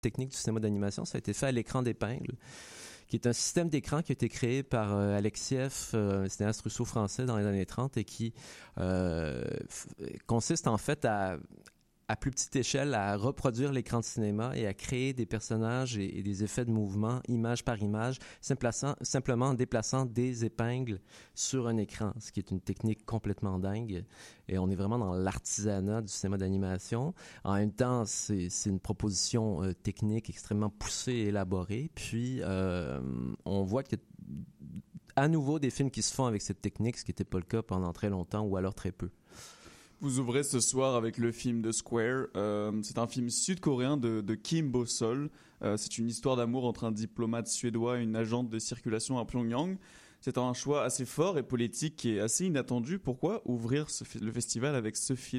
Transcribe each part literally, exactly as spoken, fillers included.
technique du cinéma d'animation, ça a été fait à l'écran d'épingle, qui est un système d'écran qui a été créé par euh, Alexiev, euh, un cinéaste russo-français dans les années trente, et qui euh, f- consiste en fait à, à plus petite échelle, à reproduire l'écran de cinéma et à créer des personnages et, et des effets de mouvement, image par image, simplaçant- simplement en déplaçant des épingles sur un écran, ce qui est une technique complètement dingue. Et on est vraiment dans l'artisanat du cinéma d'animation. En même temps, c'est, c'est une proposition euh, technique extrêmement poussée et élaborée. Puis, euh, on voit qu'il y a à nouveau des films qui se font avec cette technique, ce qui n'était pas le cas pendant très longtemps ou alors très peu. Vous ouvrez ce soir avec le film de Square. Euh, c'est un film sud-coréen de, de Kim Bo-sol. Euh, c'est une histoire d'amour entre un diplomate suédois et une agente de circulation à Pyongyang. C'est un choix assez fort et politique et assez inattendu. Pourquoi ouvrir ce, le festival avec ce film ?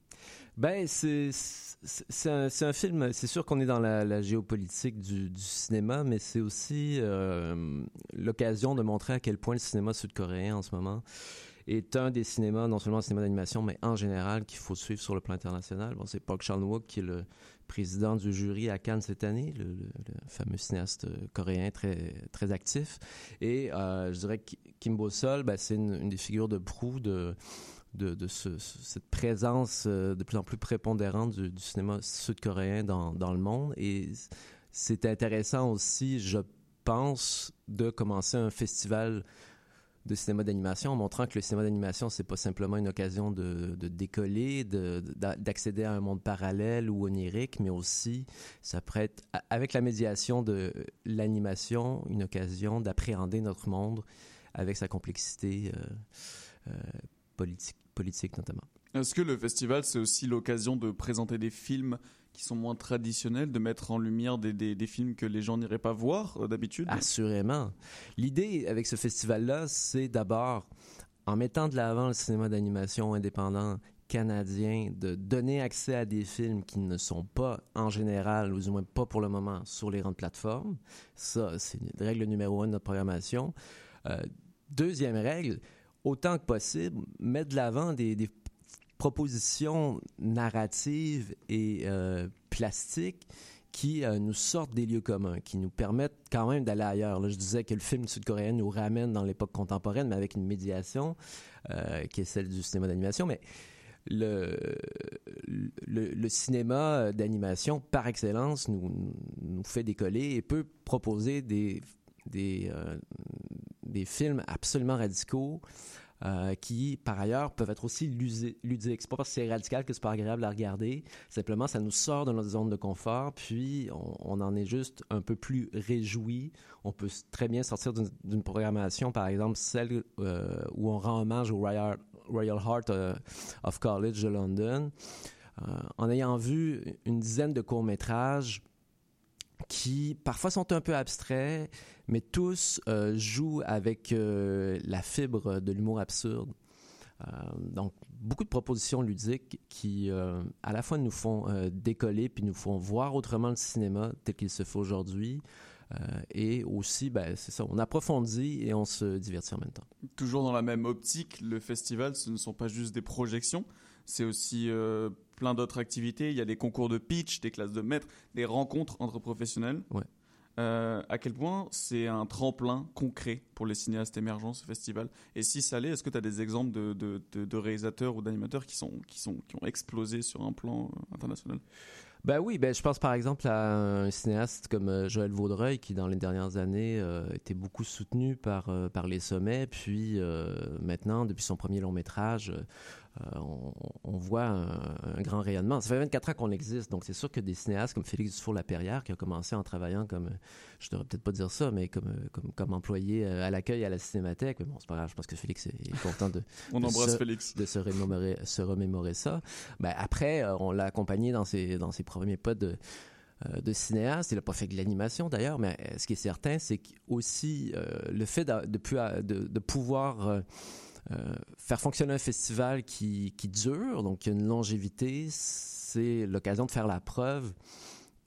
Ben, c'est, c'est, c'est, un, c'est un film, c'est sûr qu'on est dans la, la géopolitique du, du cinéma, mais c'est aussi euh, l'occasion de montrer à quel point le cinéma sud-coréen en ce moment est un des cinémas, non seulement le cinéma d'animation, mais en général, qu'il faut suivre sur le plan international. Bon, c'est Park Chan-wook qui est le président du jury à Cannes cette année, le, le, le fameux cinéaste coréen très, très actif. Et euh, je dirais que Kim Bo-sol, ben, c'est une, une des figures de proue de, de, de ce, cette présence de plus en plus prépondérante du, du cinéma sud-coréen dans, dans le monde. Et c'est intéressant aussi, je pense, de commencer un festival de cinéma d'animation, en montrant que le cinéma d'animation, c'est pas simplement une occasion de, de décoller, de, de, d'accéder à un monde parallèle ou onirique, mais aussi, ça pourrait être, avec la médiation de l'animation, une occasion d'appréhender notre monde avec sa complexité euh, euh, politique, politique notamment. Est-ce que le festival, c'est aussi l'occasion de présenter des films qui sont moins traditionnels, de mettre en lumière des, des, des films que les gens n'iraient pas voir euh, d'habitude ? Assurément. L'idée avec ce festival-là, c'est d'abord, en mettant de l'avant le cinéma d'animation indépendant canadien, de donner accès à des films qui ne sont pas, en général, ou du moins pas pour le moment, sur les grandes plateformes. Ça, c'est une règle numéro un de notre programmation. Euh, deuxième règle, autant que possible, mettre de l'avant des, des propositions narratives et euh, plastiques qui euh, nous sortent des lieux communs, qui nous permettent quand même d'aller ailleurs. Là, je disais que le film sud-coréen nous ramène dans l'époque contemporaine, mais avec une médiation euh, qui est celle du cinéma d'animation. Mais le, le, le cinéma d'animation, par excellence, nous, nous fait décoller et peut proposer des, des, euh, des films absolument radicaux Euh, qui, par ailleurs, peuvent être aussi ludiques. C'est pas parce que c'est radical que c'est pas agréable à regarder. Simplement, ça nous sort de notre zone de confort, puis on, on en est juste un peu plus réjoui. On peut très bien sortir d'une, d'une programmation, par exemple, celle euh, où on rend hommage au Royal, Royal Heart euh, of College de London, euh, en ayant vu une dizaine de courts-métrages qui parfois sont un peu abstraits, mais tous euh, jouent avec euh, la fibre de l'humour absurde. Euh, donc, beaucoup de propositions ludiques qui, euh, à la fois, nous font euh, décoller puis nous font voir autrement le cinéma tel qu'il se fait aujourd'hui. Euh, et aussi, ben, c'est ça, on approfondit et on se divertit en même temps. Toujours dans la même optique, le festival, ce ne sont pas juste des projections, c'est aussi euh, plein d'autres activités. Il y a des concours de pitch, des classes de maîtres, des rencontres entre professionnels. Ouais. Euh, à quel point c'est un tremplin concret pour les cinéastes émergents, ce festival ? Et si ça l'est, est-ce que tu as des exemples de, de, de, de réalisateurs ou d'animateurs qui, sont, qui, sont, qui ont explosé sur un plan euh, international ? Ben oui, ben je pense par exemple à un cinéaste comme Joël Vaudreuil qui dans les dernières années euh, était beaucoup soutenu par euh, par les sommets, puis euh, maintenant depuis son premier long métrage, euh, on, on voit un, un grand rayonnement. Ça fait vingt-quatre ans qu'on existe, donc c'est sûr que des cinéastes comme Félix Dufour-Lapeyrière qui a commencé en travaillant comme, je devrais peut-être pas dire ça, mais comme comme comme employé à l'accueil à la Cinémathèque. Mais bon, c'est pas grave, je pense que Félix est, est content de on de embrasse se, Félix de se remémorer se remémorer ça. Ben après, on l'a accompagné dans ses dans ses premiers pas de, euh, de cinéaste. Il n'a pas fait de l'animation d'ailleurs, mais ce qui est certain, c'est aussi euh, le fait de, de, de, de pouvoir euh, euh, faire fonctionner un festival qui, qui dure, donc qui a une longévité, c'est l'occasion de faire la preuve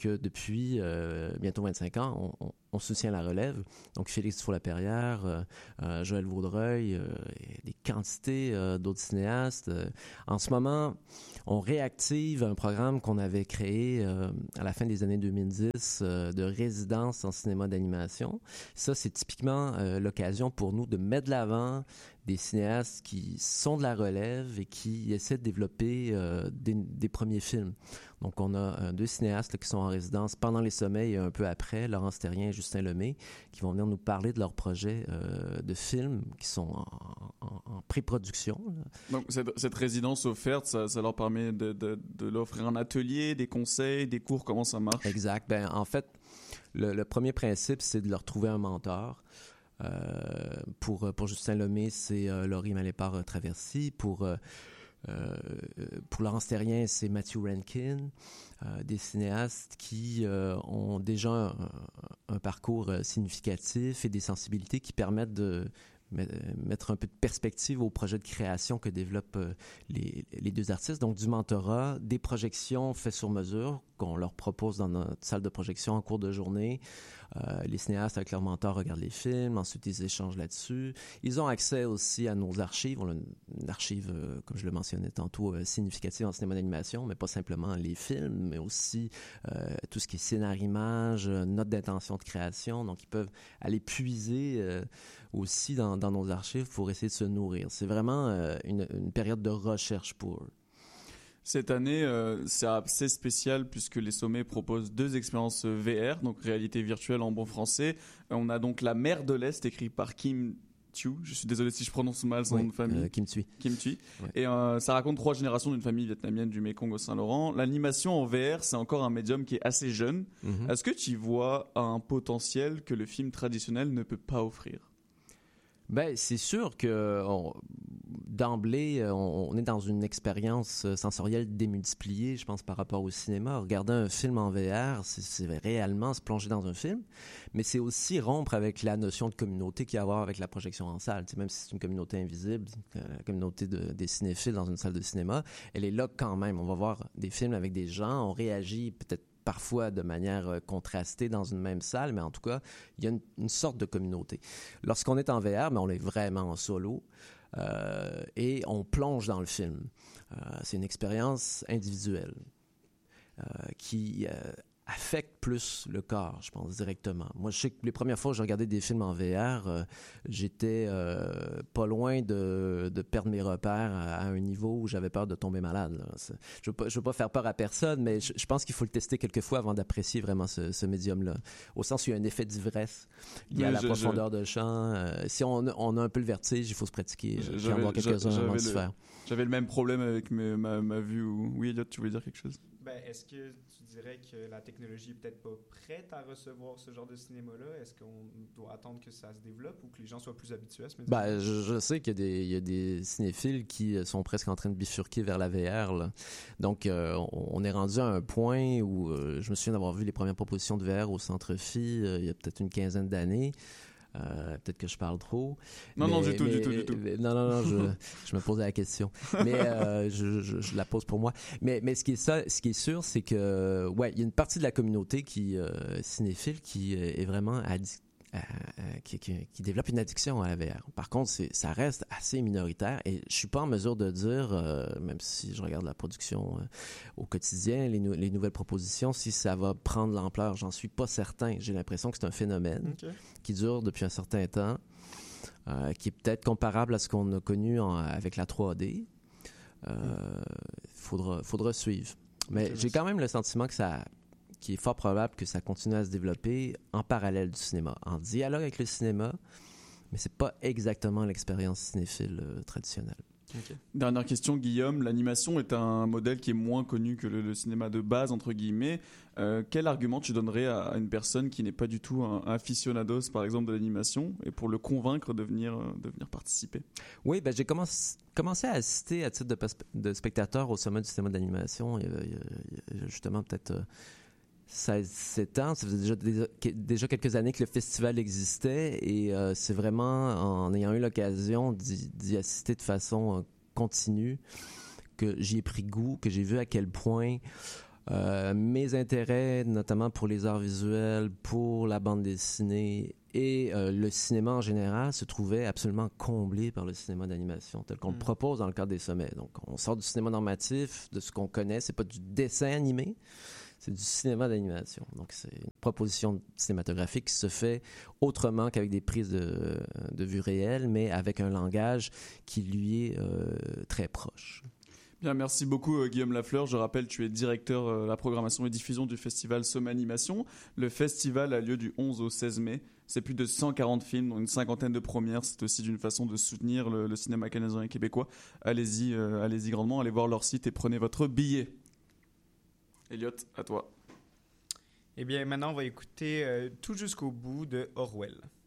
que depuis euh, bientôt vingt-cinq ans, on, on, on soutient la relève. Donc, Félix Dufault-Laperrière, euh, euh, Joël Vaudreuil, euh, et des quantités euh, d'autres cinéastes. Euh, en ce moment, on réactive un programme qu'on avait créé euh, à la fin des années deux mille dix euh, de résidence en cinéma d'animation. Ça, c'est typiquement euh, l'occasion pour nous de mettre de l'avant des cinéastes qui sont de la relève et qui essaient de développer euh, des, des premiers films. Donc, on a euh, deux cinéastes là, qui sont en résidence pendant les sommeils et un peu après, Laurence Terrien et Justin Lemay, qui vont venir nous parler de leurs projets euh, de films qui sont en, en, en pré-production. Là. Donc, cette, cette résidence offerte, ça, ça leur permet de, de, de leur offrir un atelier, des conseils, des cours, comment ça marche? Exact. Ben, en fait, le, le premier principe, c'est de leur trouver un mentor. Euh, pour, pour Justin Lemay, c'est euh, Laurie Malépard-Traversy. Pour, euh, euh, pour Laurence Terrien, c'est Matthew Rankin. Euh, des cinéastes qui euh, ont déjà un, un parcours euh, significatif et des sensibilités qui permettent de mettre un peu de perspective au projet de création que développent euh, les, les deux artistes. Donc, du mentorat, des projections faites sur mesure qu'on leur propose dans notre salle de projection en cours de journée. Euh, les cinéastes avec leur mentor regardent les films, ensuite ils échangent là-dessus. Ils ont accès aussi à nos archives. On a une, une archive, euh, comme je le mentionnais tantôt, euh, significative en cinéma d'animation, mais pas simplement les films, mais aussi euh, tout ce qui est scénar-image, euh, notes d'intention de création. Donc, ils peuvent aller puiser euh, aussi dans, dans nos archives pour essayer de se nourrir. C'est vraiment euh, une, une période de recherche pour eux. Cette année, euh, c'est assez spécial puisque les sommets proposent deux expériences V R, donc réalité virtuelle en bon français. Euh, on a donc La Mer de l'Est, écrit par Kim Thieu. Je suis désolé si je prononce mal son oui, nom de famille. Euh, Kim Thuy. Kim Thuy. Ouais. Et euh, ça raconte trois générations d'une famille vietnamienne du Mekong au Saint-Laurent. L'animation en V R, c'est encore un médium qui est assez jeune. Mm-hmm. Est-ce que tu y vois un potentiel que le film traditionnel ne peut pas offrir? Ben, c'est sûr que on, d'emblée, on, on est dans une expérience sensorielle démultipliée, je pense, par rapport au cinéma. Regarder un film en V R, c'est, c'est réellement se plonger dans un film, mais c'est aussi rompre avec la notion de communauté qu'il y a à voir avec la projection en salle. Tu sais, même si c'est une communauté invisible, la communauté de, des cinéphiles dans une salle de cinéma, elle est là quand même. On va voir des films avec des gens, on réagit peut-être parfois de manière contrastée dans une même salle, mais en tout cas, il y a une, une sorte de communauté. Lorsqu'on est en V R, mais on est vraiment en solo euh, et on plonge dans le film. Euh, c'est une expérience individuelle euh, qui euh, affecte plus le corps, je pense, directement. Moi, je sais que les premières fois que j'ai regardé des films en V R, euh, j'étais euh, pas loin de, de perdre mes repères à, à un niveau où j'avais peur de tomber malade. Là. C'est, je veux pas, je veux pas faire peur à personne, mais je, je pense qu'il faut le tester quelques fois avant d'apprécier vraiment ce, ce médium-là. Au sens où il y a un effet d'ivresse lié oui, à la je, profondeur je... de champ. Euh, si on, on a un peu le vertige, il faut se pratiquer. Je, puis en voir quelques-uns avant de se faire. J'avais le même problème avec mes, ma, ma vue. Où... Oui, Elliot, tu voulais dire quelque chose? Ben, est-ce que tu dirais que la technologie est peut-être pas prête à recevoir ce genre de cinéma-là? Est-ce qu'on doit attendre que ça se développe ou que les gens soient plus habitués à ce média? Ben, je, je sais qu'il y a, des, il y a des cinéphiles qui sont presque en train de bifurquer vers la V R. Là. Donc, euh, on, on est rendu à un point où euh, je me souviens d'avoir vu les premières propositions de V R au Centre Phi euh, il y a peut-être une quinzaine d'années. Euh, peut-être que je parle trop. Non, mais, non, du tout, mais, du tout, du tout. Mais, non, non, non, je, je me posais la question. Mais euh, je, je, je la pose pour moi. Mais, mais ce qui est ça, ce qui est sûr, c'est que, ouais, il y a une partie de la communauté qui, euh, cinéphile qui est vraiment addict. Euh, euh, qui, qui, qui développe une addiction à la V R. Par contre, c'est, ça reste assez minoritaire et je suis pas en mesure de dire, euh, même si je regarde la production euh, au quotidien, les, nou- les nouvelles propositions, si ça va prendre l'ampleur, j'en suis pas certain. J'ai l'impression que c'est un phénomène okay. qui dure depuis un certain temps, euh, qui est peut-être comparable à ce qu'on a connu en, avec la trois D. Il euh, faudra, faudra suivre. Mais okay, j'ai quand même le sentiment que ça... qu'il est fort probable que ça continue à se développer en parallèle du cinéma, en dialogue avec le cinéma, mais c'est pas exactement l'expérience cinéphile euh, traditionnelle. Okay. Dernière question, Guillaume. L'animation est un modèle qui est moins connu que le, le cinéma de base, entre guillemets. Euh, quel argument tu donnerais à, à une personne qui n'est pas du tout un, un aficionados, par exemple, de l'animation, et pour le convaincre de venir, de venir participer? Oui, ben, j'ai commencé, commencé à assister à titre de, de spectateur au sommet du cinéma d'animation il y a, il y a, il y a justement peut-être... Euh, seize dix-sept ans, ça faisait déjà, déjà, déjà quelques années que le festival existait et euh, c'est vraiment en ayant eu l'occasion d'y, d'y assister de façon euh, continue que j'y ai pris goût, que j'ai vu à quel point Euh, mes intérêts, notamment pour les arts visuels, pour la bande dessinée et euh, le cinéma en général, se trouvaient absolument comblés par le cinéma d'animation tel qu'on Mm. le propose dans le cadre des sommets. Donc, on sort du cinéma normatif, de ce qu'on connaît. C'est pas du dessin animé, c'est du cinéma d'animation. Donc, c'est une proposition cinématographique qui se fait autrement qu'avec des prises de, de vue réelles, mais avec un langage qui lui est euh, très proche. Bien, merci beaucoup euh, Guillaume Lafleur. Je rappelle, tu es directeur de euh, la programmation et diffusion du festival Somme Animation. Le festival a lieu du onze au seize mai. C'est plus de cent quarante films, dont une cinquantaine de premières. C'est aussi d'une façon de soutenir le, le cinéma canadien et québécois. Allez-y, euh, allez-y grandement, allez voir leur site et prenez votre billet. Elliot, à toi. Eh bien, maintenant, on va écouter euh, Tout jusqu'au bout de Orwell.